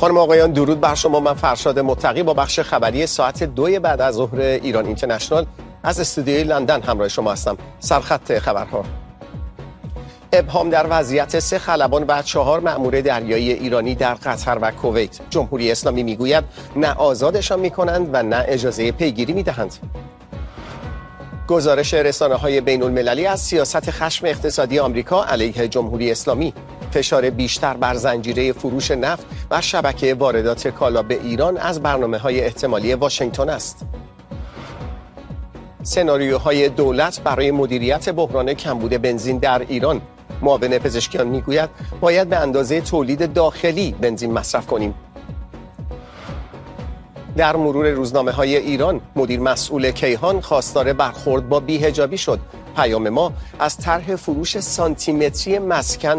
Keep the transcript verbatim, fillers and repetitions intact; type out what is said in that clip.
خانم آقایان درود بر شما. من فرشاد متقی با بخش خبری ساعت دوی بعد از ظهر ایران اینترنشنال از استودیوی لندن همراه شما هستم. سرخط خبرها: ابهام در وضعیت سه خلبان و چهار مأمور دریایی ایرانی در قطر و کویت. جمهوری اسلامی میگوید نه آزادشان میکنند و نه اجازه پیگیری میدهند. گزارش رسانه‌های بین‌المللی از سیاست خشم اقتصادی آمریکا علیه جمهوری اسلامی. فشار بیشتر بر زنجیره فروش نفت و شبکه واردات کالا به ایران از برنامه‌های احتمالی واشنگتن است. سناریوهای دولت برای مدیریت بحران کمبود بنزین در ایران. معاون پزشکیان میگوید باید به اندازه تولید داخلی بنزین مصرف کنیم. در مرور روزنامه‌های ایران، مدیر مسئول کیهان خواستار برخورد با بی‌حجابی شد. پیام ما از طرح فروش سانتیمتری مسکن